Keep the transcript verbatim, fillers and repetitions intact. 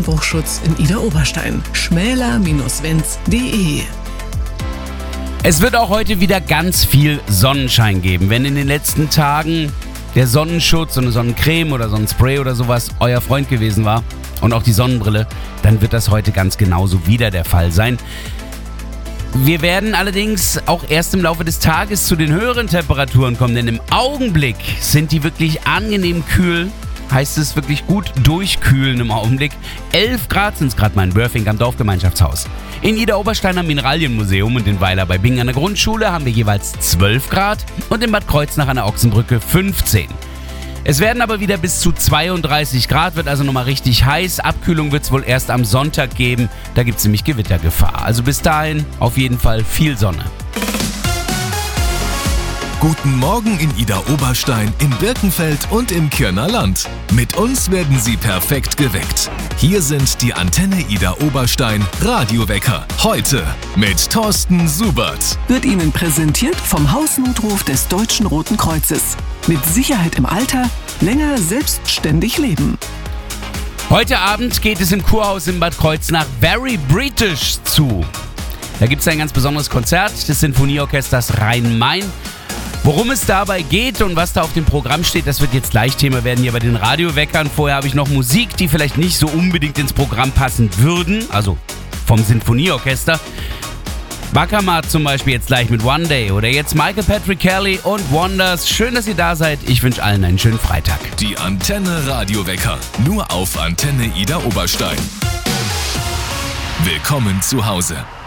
Sonneneinbruchschutz in Idar-Oberstein. schmäler Bindestrich wenz punkt de. Es wird auch heute wieder ganz viel Sonnenschein geben. Wenn in den letzten Tagen der Sonnenschutz, so eine Sonnencreme oder so ein Spray oder sowas euer Freund gewesen war und auch die Sonnenbrille, dann wird das heute ganz genauso wieder der Fall sein. Wir werden allerdings auch erst im Laufe des Tages zu den höheren Temperaturen kommen, denn im Augenblick sind die wirklich angenehm kühl. Heißt es wirklich gut durchkühlen im Augenblick. elf Grad sind es gerade mal in Börfing am Dorfgemeinschaftshaus. In Idar-Oberstein am Mineralienmuseum und in Weiler bei Bingen an der Grundschule haben wir jeweils zwölf Grad und in Bad Kreuznach an der Ochsenbrücke fünfzehn. Es werden aber wieder bis zu zweiunddreißig Grad, wird also nochmal richtig heiß. Abkühlung wird es wohl erst am Sonntag geben, da gibt es nämlich Gewittergefahr. Also bis dahin auf jeden Fall viel Sonne. Guten Morgen in Idar-Oberstein, in Birkenfeld und im Kirner Land. Mit uns werden Sie perfekt geweckt. Hier sind die Antenne Idar-Oberstein Radiowecker. Heute mit Thorsten Subert. Wird Ihnen präsentiert vom Hausnotruf des Deutschen Roten Kreuzes. Mit Sicherheit im Alter, länger selbstständig leben. Heute Abend geht es im Kurhaus in Bad Kreuznach Very British zu. Da gibt es ein ganz besonderes Konzert des Sinfonieorchesters Rhein-Main. Worum es dabei geht und was da auf dem Programm steht, das wird jetzt gleich Thema werden hier bei den Radioweckern. Vorher habe ich noch Musik, die vielleicht nicht so unbedingt ins Programm passen würden, also vom Sinfonieorchester. Wackermart zum Beispiel jetzt gleich mit One Day oder jetzt Michael Patrick Kelly und Wonders. Schön, dass ihr da seid. Ich wünsche allen einen schönen Freitag. Die Antenne Radiowecker, nur auf Antenne Idar-Oberstein. Willkommen zu Hause.